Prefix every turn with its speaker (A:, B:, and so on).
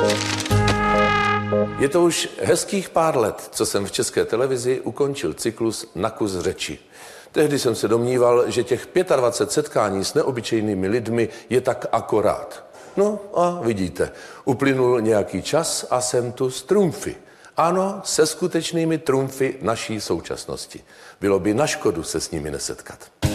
A: Je to už hezkých pár let, co jsem v České televizi ukončil cyklus Na kus řeči. Tehdy jsem se domníval, že těch 25 setkání s neobyčejnými lidmi je tak akorát. No a vidíte, uplynul nějaký čas a jsem tu s trumfy. Ano, se skutečnými trumfy naší současnosti. Bylo by na škodu se s nimi nesetkat.